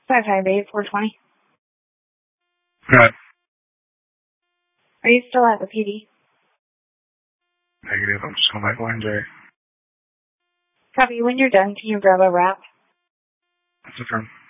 558 420. Right. Are you still at the PD? Negative. I'm just going back line J. Copy. When you're done, can you grab a wrap? That's affirmed.